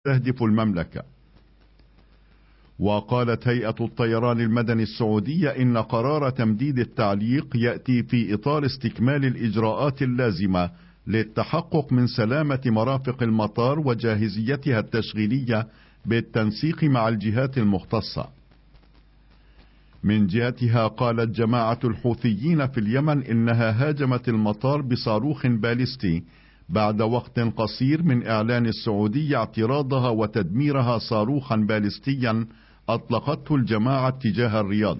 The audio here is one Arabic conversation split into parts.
تهدف المملكة. وقالت هيئة الطيران المدني السعودية إن قرار تمديد التعليق يأتي في إطار استكمال الإجراءات اللازمة للتحقق من سلامة مرافق المطار وجاهزيتها التشغيلية بالتنسيق مع الجهات المختصة. من جهتها قالت جماعة الحوثيين في اليمن إنها هاجمت المطار بصاروخ باليستي بعد وقت قصير من إعلان السعودية اعتراضها وتدميرها صاروخا باليستيا أطلقته الجماعة تجاه الرياض.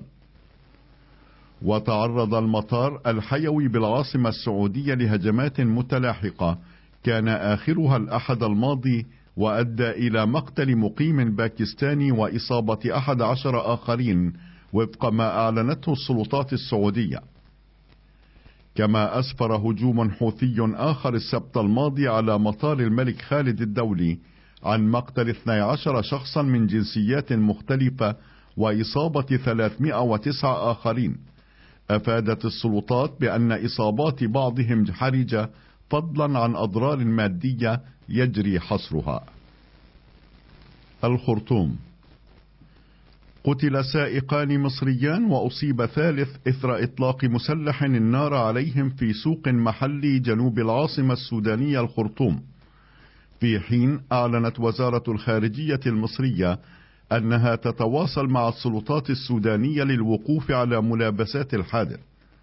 وتعرض المطار الحيوي بالعاصمة السعودية لهجمات متلاحقة كان آخرها الأحد الماضي، وأدى إلى مقتل مقيم باكستاني وإصابة 11 آخرين وفق ما أعلنته السلطات السعودية. كما أسفر هجوم حوثي آخر السبت الماضي على مطار الملك خالد الدولي عن مقتل 12 شخصا من جنسيات مختلفة وإصابة 309 آخرين. أفادت السلطات بأن إصابات بعضهم حرجة فضلا عن أضرار مادية يجري حصرها. الخرطوم: قتل سائقان مصريان وأصيب ثالث إثر إطلاق مسلح النار عليهم في سوق محلي جنوب العاصمة السودانية الخرطوم، في حين أعلنت وزارة الخارجية المصرية أنها تتواصل مع السلطات السودانية للوقوف على ملابسات الحادث.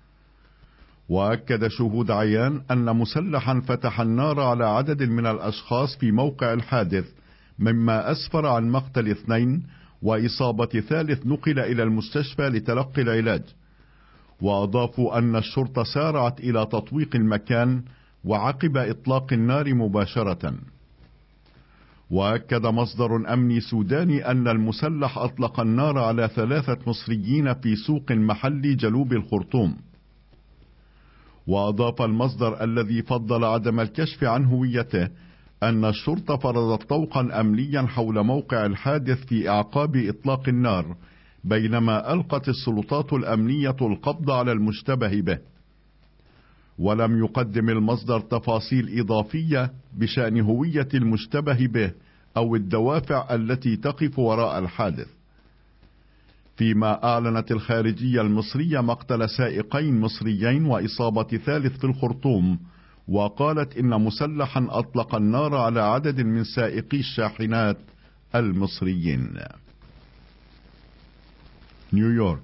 وأكد شهود عيان أن مسلحا فتح النار على عدد من الأشخاص في موقع الحادث، مما أسفر عن مقتل 2 وإصابة ثالث نقل إلى المستشفى لتلقي العلاج. وأضافوا أن الشرطة سارعت إلى تطويق المكان وعقب إطلاق النار مباشرة. وأكد مصدر أمني سوداني أن المسلح أطلق النار على 3 مصريين في سوق محلي جنوب الخرطوم. وأضاف المصدر الذي فضل عدم الكشف عن هويته أن الشرطة فرضت طوقا أمنيا حول موقع الحادث في أعقاب إطلاق النار، بينما ألقت السلطات الأمنية القبض على المشتبه به. ولم يقدم المصدر تفاصيل إضافية بشأن هوية المشتبه به أو الدوافع التي تقف وراء الحادث. فيما أعلنت الخارجية المصرية مقتل سائقين مصريين وإصابة ثالث في الخرطوم، وقالت إن مسلحا أطلق النار على عدد من سائقي الشاحنات المصريين. نيويورك: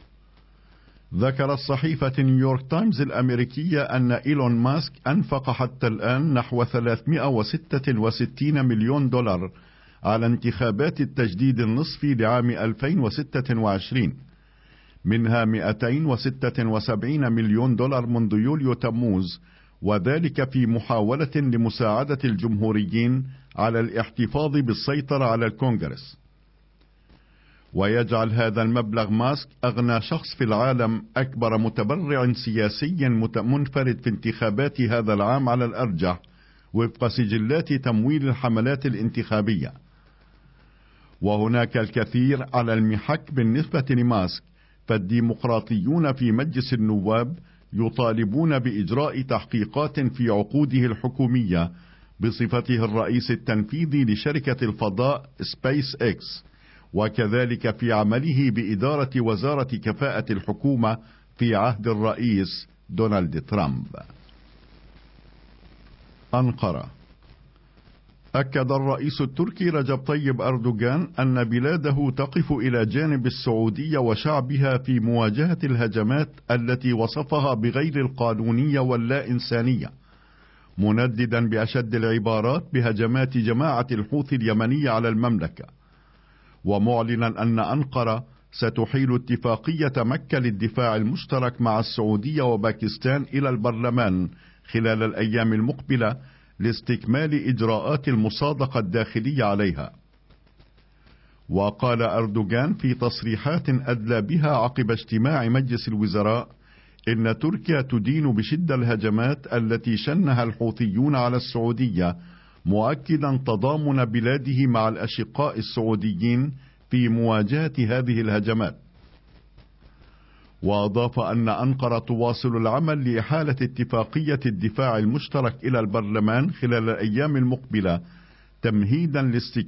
ذكرت صحيفة نيويورك تايمز الأمريكية أن إيلون ماسك أنفق حتى الآن نحو 366 مليون دولار على انتخابات التجديد النصفي لعام 2026، منها 276 مليون دولار منذ يوليو تموز، وذلك في محاولة لمساعدة الجمهوريين على الاحتفاظ بالسيطرة على الكونغرس. ويجعل هذا المبلغ ماسك أغنى شخص في العالم، أكبر متبرع سياسي منفرد في انتخابات هذا العام على الأرجح، وفق سجلات تمويل الحملات الانتخابية. وهناك الكثير على المحك بالنسبة لماسك، فالديمقراطيون في مجلس النواب يطالبون بإجراء تحقيقات في عقوده الحكومية بصفته الرئيس التنفيذي لشركة الفضاء سبيس إكس، وكذلك في عمله بإدارة وزارة كفاءة الحكومة في عهد الرئيس دونالد ترامب. أنقرة: أكد الرئيس التركي رجب طيب أردوغان أن بلاده تقف إلى جانب السعودية وشعبها في مواجهة الهجمات التي وصفها بغير القانونية واللا إنسانية، منددا بأشد العبارات بهجمات جماعة الحوثي اليمنية على المملكة، ومعلنا أن أنقرة ستحيل اتفاقية مكة للدفاع المشترك مع السعودية وباكستان إلى البرلمان خلال الأيام المقبلة لاستكمال إجراءات المصادقة الداخلية عليها. وقال أردوغان في تصريحات أدلى بها عقب اجتماع مجلس الوزراء إن تركيا تدين بشدة الهجمات التي شنها الحوثيون على السعودية، مؤكدا تضامن بلاده مع الأشقاء السعوديين في مواجهة هذه الهجمات. وأضاف أن أنقرة تواصل العمل لإحالة اتفاقية الدفاع المشترك إلى البرلمان خلال الأيام المقبلة، تمهيدا لاستكشاف